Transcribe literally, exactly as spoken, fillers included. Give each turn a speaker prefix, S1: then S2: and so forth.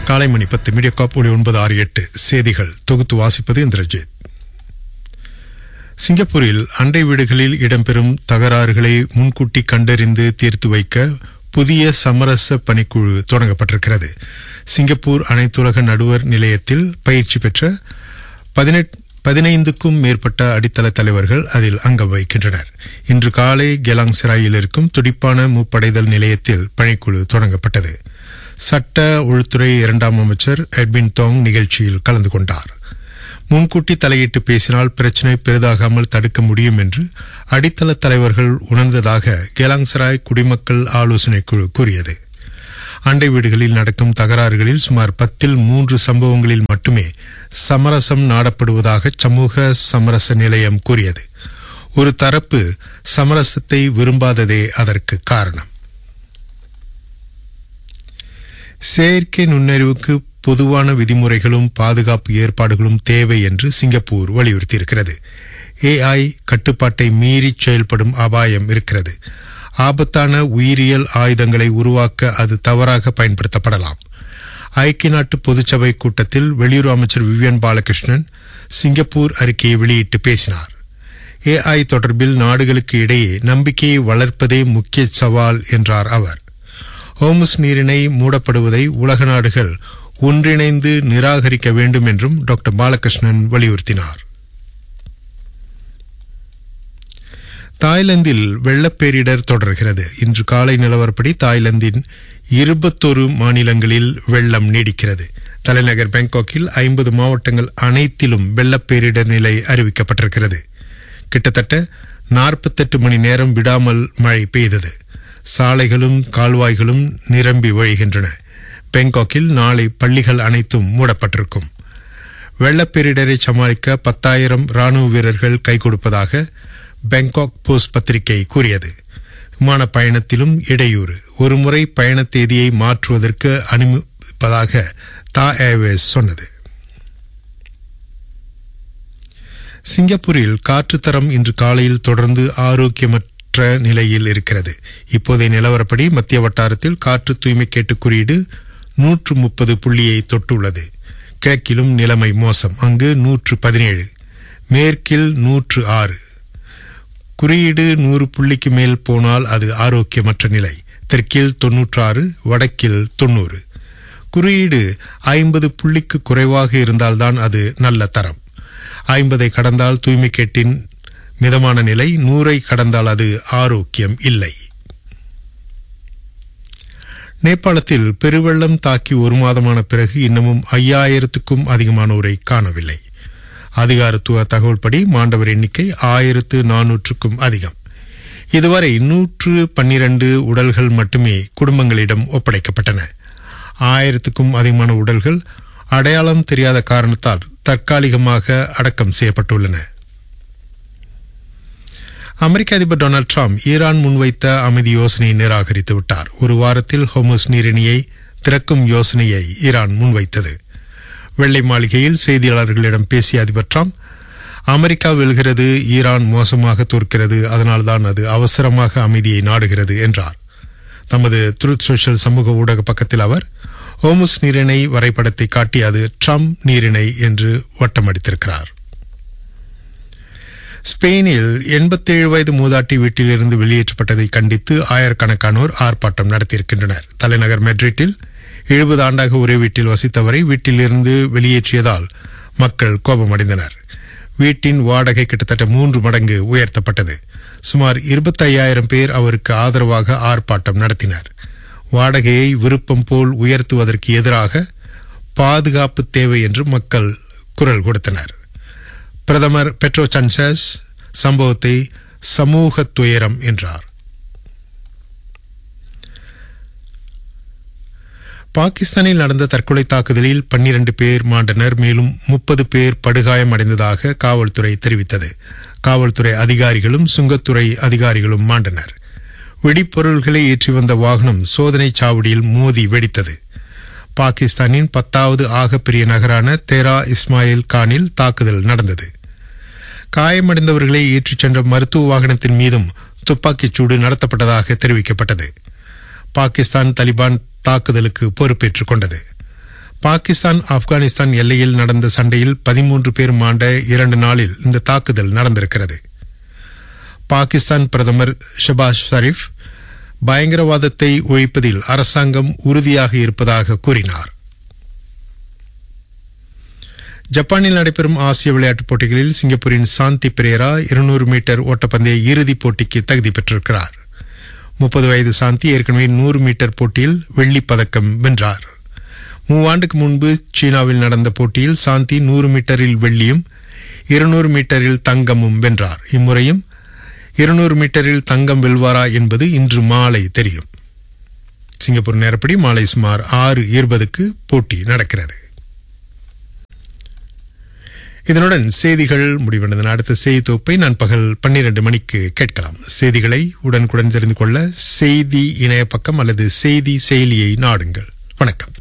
S1: காலை மணி பத்து மீடியாகாப் ஒளி ஒன்பது ஆறு எட்டு செய்திகள் தொகுத்து வாசிப்பது இந்திரஜித். சிங்கப்பூரில் அண்டை வீடுகளில் இடம்பெறும் தகராறுகளை முன்கூட்டி கண்டறிந்து தீர்த்து வைக்க புதிய சமரச பணிக்குழு தொடங்கப்பட்டிருக்கிறது. சிங்கப்பூர் அனைத்துலக நடுவர் நிலையத்தில் பயிற்சி பெற்ற பதினைந்துக்கும் மேற்பட்ட அடித்தள தலைவர்கள் அதில் அங்கம் வகிக்கின்றனர். இன்று காலை கெலாங் சிராயில் இருக்கும் துடிப்பான முப்படைதல் நிலையத்தில் பணிக்குழு தொடங்கப்பட்டது. சட்ட உள்துறை இரண்டாம் அமைச்சர் எட்வின் தோங் நிகழ்ச்சியில் கலந்து கொண்டார். முன்கூட்டி தலையிட்டு பேசினால் பிரச்சினை பெரிதாகாமல் தடுக்க முடியும் என்று அடித்தள தலைவர்கள் உணர்ந்ததாக கெலாங் சிராய் குடிமக்கள் ஆலோசனை குழு கூறியது. அண்டை வீடுகளில் நடக்கும் தகராறுகளில் சுமார் பத்தில் மூன்று சம்பவங்களில் மட்டுமே சமரசம் நாடப்படுவதாக சமூக சமரச நிலையம் கூறியது. ஒரு தரப்பு சமரசத்தை விரும்பாததே அதற்கு காரணம். செயற்கை நுண்ணறிவுக்கு பொதுவான விதிமுறைகளும் பாதுகாப்பு ஏற்பாடுகளும் தேவை என்று சிங்கப்பூர் வலியுறுத்தியிருக்கிறது. ஏஐ கட்டுப்பாட்டை மீறி செயல்படும் அபாயம் இருக்கிறது. ஆபத்தான உயிரியல் ஆயுதங்களை உருவாக்க அது தவறாக பயன்படுத்தப்படலாம். ஐக்கிய நாட்டு பொதுச்சபை கூட்டத்தில் வெளியுறவு அமைச்சர் விவியன் பாலகிருஷ்ணன் சிங்கப்பூர் அறிக்கையை வெளியிட்டு பேசினார். ஏஐ தொடர்பில் நாடுகளுக்கு இடையே நம்பிக்கையை வளர்ப்பதே முக்கிய சவால் என்றார் அவர். ஹோர்முஸ் நீரிணை மூடப்படுவதை உலக நாடுகள் ஒன்றிணைந்து நிராகரிக்க வேண்டும் என்றும் டாக்டர் பாலகிருஷ்ணன் வலியுறுத்தினார். தாய்லாந்தில் வெள்ளப்பேரிடர் தொடர்கிறது. இன்று காலை நிலவரப்படி தாய்லாந்தின் இருபத்தொரு மாநிலங்களில் வெள்ளம் நீடிக்கிறது. தலைநகர் பாங்காக்கில் ஐம்பது மாவட்டங்கள் அனைத்திலும் வெள்ளப்பேரிடர் நிலை அறிவிக்கப்பட்டிருக்கிறது. கிட்டத்தட்ட நாற்பத்தெட்டு மணி நேரம் விடாமல் மழை பெய்தது. சாலைகளும் கால்வாய்களும் நிரம்பி வழிகின்றன. பாங்காக்கில் நாளை பள்ளிகள் அனைத்தும் மூடப்பட்டிருக்கும். வெள்ளப்பேரிடரை சமாளிக்க பத்தாயிரம் ராணுவ வீரர்கள் கை கொடுப்பதாக பாங்காக் போஸ்ட் பத்திரிகை கூறியது. விமான பயணத்திலும் இடையூறு. ஒருமுறை பயண தேதியை மாற்றுவதற்கு அனுமதிப்பதாக தா ஏர்வேஸ் சொன்னது. சிங்கப்பூரில் காற்றுத்தரம் இன்று காலையில் தொடர்ந்து ஆரோக்கியமற்ற நிலையில் இருக்கிறது. இப்போதைய நிலவரப்படி மத்திய வட்டாரத்தில் காற்று தூய்மை கேட்டு குறியீடு நூற்று முப்பது புள்ளியை தொட்டுள்ளது. கிழக்கிலும் நிலைமை மோசம். அங்கு நூற்று பதினேழு, மேற்கில் நூற்று ஆறு. குறியீடு நூறு புள்ளிக்கு மேல் போனால் அது ஆரோக்கியமற்ற நிலை. தெற்கில் தொன்னூற்று ஆறு, வடக்கில் தொன்னூறு. குறியீடு ஐம்பது புள்ளிக்கு குறைவாக இருந்தால்தான் அது நல்ல தரம். ஐம்பதை கடந்தால் தூய்மை கேட்டின் மிதமான நிலை, நூறை கடந்தால் அது ஆரோக்கியம் இல்லை. நேபாளத்தில் பெருவெள்ளம் தாக்கி ஒரு மாதமான பிறகு இன்னமும் ஐயாயிரத்துக்கும் அதிகமானோரை காணவில்லை. அதிகாரத்துவ தகவல்படி மாண்டவர் எண்ணிக்கை ஆயிரத்து நானூற்றுக்கும் அதிகம். இதுவரை நூற்று பன்னிரண்டு உடல்கள் மட்டுமே குடும்பங்களிடம் ஒப்படைக்கப்பட்டன. ஆயிரத்துக்கும் அதிகமான உடல்கள் அடையாளம் தெரியாத காரணத்தால் தற்காலிகமாக அடக்கம் செய்யப்பட்டுள்ளன. அமெரிக்க அதிபர் டொனால்டு டிரம்ப் ஈரான் முன்வைத்த அமைதி யோசனையை நிராகரித்து விட்டார். ஒரு வாரத்தில் ஹோர்முஸ் நீரிணையை திறக்கும் யோசனையை ஈரான் முன்வைத்தது. வெள்ளை மாளிகையில் செய்தியாளர்களிடம் பேசிய அதிபர் டிரம்ப், அமெரிக்கா வெல்கிறது, ஈரான் மோசமாக தோற்கிறது, அதனால்தான் அது அவசரமாக அமைதியை நாடுகிறது என்றார். தமது ட்ரூத் சோஷியல் சமூக ஊடக பக்கத்தில் அவர் ஹோர்முஸ் நீரிணை வரைபடத்தை காட்டி அது ட்ரம்ப் நீரிணை என்று வட்டமடித்திருக்கிறார். ஸ்பெயினில் எண்பத்தேழு வயது மூதாட்டி வீட்டிலிருந்து வெளியேற்றப்பட்டதை கண்டித்து ஆயிரக்கணக்கானோர் ஆர்ப்பாட்டம் நடத்தியிருக்கின்றனர். தலைநகர் மெட்ரிட்டில் எழுபது ஆண்டாக ஒரே வீட்டில் வசித்தவரை வீட்டிலிருந்து வெளியேற்றியதால் மக்கள் கோபமடைந்தனர். வீட்டின் வாடகை கிட்டத்தட்ட மூன்று மடங்கு உயர்த்தப்பட்டது. சுமார் இருபத்தி ஐயாயிரம் பேர் அவருக்கு ஆதரவாக ஆர்ப்பாட்டம் நடத்தினர். வாடகையை விருப்பம் போல் உயர்த்துவதற்கு எதிராக பாதுகாப்பு தேவை என்று மக்கள் குரல் கொடுத்தனர். பிரதமர் பெட்ரோ சாnchez சம்பவத்தை சமூக துயரம் என்றார். பாகிஸ்தானில் நடந்த தற்கொலை தாக்குதலில் பன்னிரண்டு பேர் மாண்டனர். மேலும் முப்பது பேர் படுகாயம் அடைந்ததாக காவல்துறை தெரிவித்தது. காவல்துறை அதிகாரிகளும் சுங்கத்துறை அதிகாரிகளும் மாண்டனர். வெடிப்பொருள்களை ஏற்றி வந்த வாகனம் சோதனை சாவடியில் மோதி வெடித்தது. பாகிஸ்தானின் பத்தாவது ஆகப்பெரிய நகரான தேரா இஸ்மாயில் கானில் தாக்குதல் நடந்தது. காயமடைந்தவர்களை ஏற்றிச் சென்ற மருத்துவ வாகனத்தின் மீதும் துப்பாக்கிச் சூடு நடத்தப்பட்டதாக தெரிவிக்கப்பட்டது. பாகிஸ்தான் தலிபான் தாக்குதலுக்கு பொறுப்பேற்றுக் கொண்டது. பாகிஸ்தான் ஆப்கானிஸ்தான் எல்லையில் நடந்த சண்டையில் பதிமூன்று பேர் மாண்ட இரண்டு நாளில் இந்த தாக்குதல் நடந்திருக்கிறது. பாகிஸ்தான் பிரதமர் ஷபாஸ் ஷரீப் பயங்கரவாதத்தை ஒழிப்பதில் அரசாங்கம் உறுதியாக இருப்பதாக கூறினார். ஜப்பானில் நடைபெறும் ஆசிய விளையாட்டுப் போட்டிகளில் சிங்கப்பூரின் சாந்தி பிரேரா இருநூறு மீட்டர் ஓட்டப்பந்தய இறுதிப் போட்டிக்கு தகுதி பெற்றிருக்கிறார். முப்பது வயது சாந்தி ஏற்கனவே நூறு மீட்டர் போட்டியில் வெள்ளிப் பதக்கம் வென்றார். மூவாண்டுக்கு முன்பு சீனாவில் நடந்த போட்டியில் சாந்தி நூறு மீட்டரில் வெள்ளியும் இருநூறு மீட்டரில் தங்கமும் வென்றார். இம்முறையும் இருநூறு மீட்டரில் தங்கம் வெல்வாரா என்பது இன்று மாலை தெரியும். சிங்கப்பூர் நேரப்படி மாலை சுமார் ஆறு இருபதுக்கு போட்டி நடக்கிறது. இதனுடன் செய்திகள் முடிவடைந்தன. அடுத்த செய்தி தொகுப்பை நான் பகல் பன்னிரண்டு மணிக்கு கேட்கலாம். செய்திகளை உடனுக்குடன் தெரிந்து கொள்ள செய்தி இணைய பக்கம் அல்லது செய்தி செயலியை நாடுங்கள். வணக்கம்.